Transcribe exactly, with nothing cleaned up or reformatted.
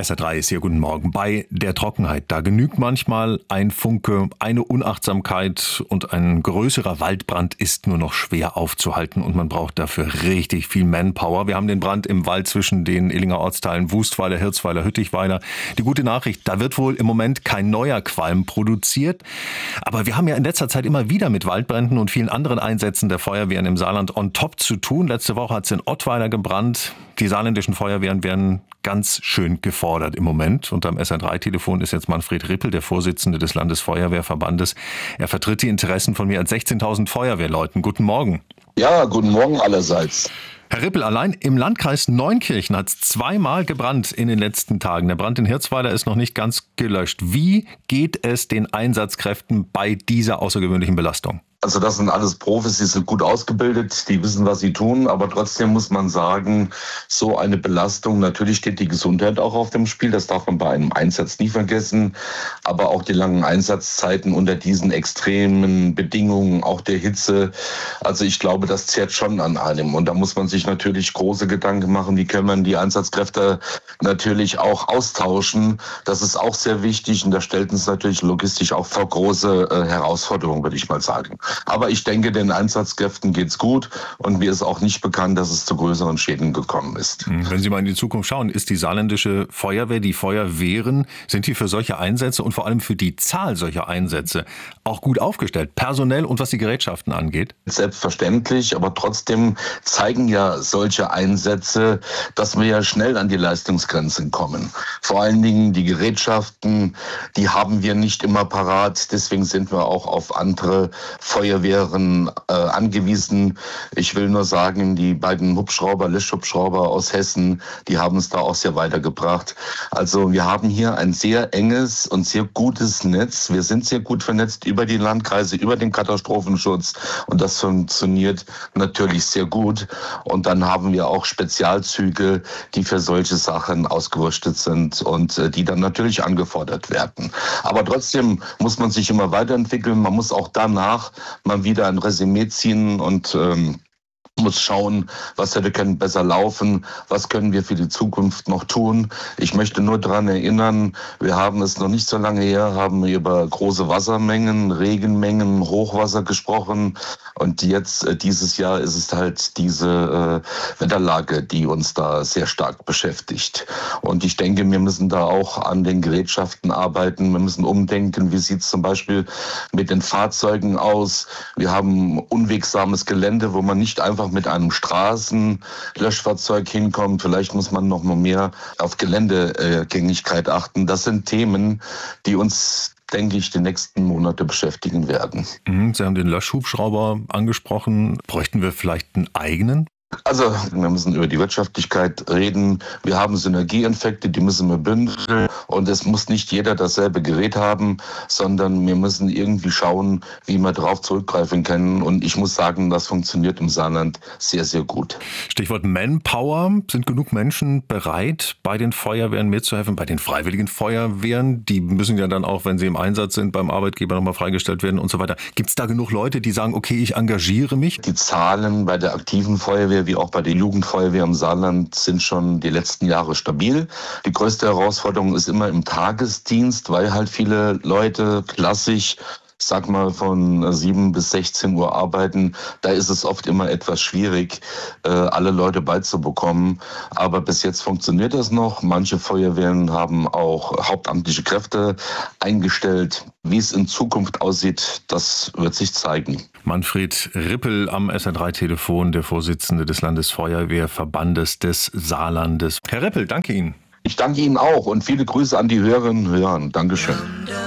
S R drei ist hier, guten Morgen. Bei der Trockenheit, da genügt manchmal ein Funke, eine Unachtsamkeit und ein größerer Waldbrand ist nur noch schwer aufzuhalten und man braucht dafür richtig viel Manpower. Wir haben den Brand im Wald zwischen den Illinger Ortsteilen Wustweiler, Hirzweiler, Hüttichweiler. Die gute Nachricht, da wird wohl im Moment kein neuer Qualm produziert. Aber wir haben ja in letzter Zeit immer wieder mit Waldbränden und vielen anderen Einsätzen der Feuerwehren im Saarland on top zu tun. Letzte Woche hat es in Ottweiler gebrannt. Die saarländischen Feuerwehren werden ganz schön gefordert im Moment. Und am S R drei Telefon ist jetzt Manfred Rippel, der Vorsitzende des Landesfeuerwehrverbandes. Er vertritt die Interessen von mehr als sechzehntausend Feuerwehrleuten. Guten Morgen. Ja, guten Morgen allerseits. Herr Rippel, allein im Landkreis Neunkirchen hat es zweimal gebrannt in den letzten Tagen. Der Brand in Hirzweiler ist noch nicht ganz gelöscht. Wie geht es den Einsatzkräften bei dieser außergewöhnlichen Belastung? Also das sind alles Profis, die sind gut ausgebildet, die wissen, was sie tun. Aber trotzdem muss man sagen, so eine Belastung, natürlich steht die Gesundheit auch auf dem Spiel. Das darf man bei einem Einsatz nie vergessen. Aber auch die langen Einsatzzeiten unter diesen extremen Bedingungen, auch der Hitze. Also ich glaube, das zehrt schon an einem. Und da muss man sich natürlich große Gedanken machen, wie können man die Einsatzkräfte natürlich auch austauschen. Das ist auch sehr wichtig und das stellt uns natürlich logistisch auch vor große äh, Herausforderungen, würde ich mal sagen. Aber ich denke, den Einsatzkräften geht's gut und mir ist auch nicht bekannt, dass es zu größeren Schäden gekommen ist. Wenn Sie mal in die Zukunft schauen, ist die saarländische Feuerwehr, die Feuerwehren, sind die für solche Einsätze und vor allem für die Zahl solcher Einsätze auch gut aufgestellt, personell und was die Gerätschaften angeht? Selbstverständlich, aber trotzdem zeigen ja solche Einsätze, dass wir ja schnell an die Leistungsgrenzen kommen. Vor allen Dingen die Gerätschaften, die haben wir nicht immer parat, deswegen sind wir auch auf andere Feuerwehren äh, angewiesen. Ich will nur sagen, die beiden Hubschrauber, Löschhubschrauber aus Hessen, die haben es da auch sehr weitergebracht. Also wir haben hier ein sehr enges und sehr gutes Netz. Wir sind sehr gut vernetzt über die Landkreise, über den Katastrophenschutz und das funktioniert natürlich sehr gut. Und dann haben wir auch Spezialzüge, die für solche Sachen ausgerüstet sind und äh, die dann natürlich angefordert werden. Aber trotzdem muss man sich immer weiterentwickeln. Man muss auch danach mal wieder ein Resümee ziehen und ähm, muss schauen, was hätte können besser laufen, was können wir für die Zukunft noch tun. Ich möchte nur daran erinnern, wir haben es noch nicht so lange her, haben wir über große Wassermengen, Regenmengen, Hochwasser gesprochen und jetzt äh, dieses Jahr ist es halt diese äh, Wetterlage, die uns da sehr stark beschäftigt. Und ich denke, wir müssen da auch an den Gerätschaften arbeiten, wir müssen umdenken, wie sieht es zum Beispiel mit den Fahrzeugen aus. Wir haben unwegsames Gelände, wo man nicht einfach mit einem Straßenlöschfahrzeug hinkommt. Vielleicht muss man noch mal mehr auf Geländegängigkeit achten. Das sind Themen, die uns, denke ich, die nächsten Monate beschäftigen werden. Sie haben den Löschhubschrauber angesprochen. Bräuchten wir vielleicht einen eigenen? Also wir müssen über die Wirtschaftlichkeit reden. Wir haben Synergieeffekte, die müssen wir bündeln. Und es muss nicht jeder dasselbe Gerät haben, sondern wir müssen irgendwie schauen, wie wir darauf zurückgreifen können. Und ich muss sagen, das funktioniert im Saarland sehr, sehr gut. Stichwort Manpower. Sind genug Menschen bereit, bei den Feuerwehren mitzuhelfen, bei den freiwilligen Feuerwehren? Die müssen ja dann auch, wenn sie im Einsatz sind, beim Arbeitgeber nochmal freigestellt werden und so weiter. Gibt es da genug Leute, die sagen, okay, ich engagiere mich? Die Zahlen bei der aktiven Feuerwehr wie auch bei der Jugendfeuerwehr im Saarland sind schon die letzten Jahre stabil. Die größte Herausforderung ist immer im Tagesdienst, weil halt viele Leute klassisch, sag mal, von sieben bis sechzehn Uhr arbeiten. Da ist es oft immer etwas schwierig, alle Leute beizubekommen. Aber bis jetzt funktioniert das noch. Manche Feuerwehren haben auch hauptamtliche Kräfte eingestellt. Wie es in Zukunft aussieht, das wird sich zeigen. Manfred Rippel am S R drei Telefon, der Vorsitzende des Landesfeuerwehrverbandes des Saarlandes. Herr Rippel, danke Ihnen. Ich danke Ihnen auch und viele Grüße an die Hörerinnen und Hörer. Dankeschön.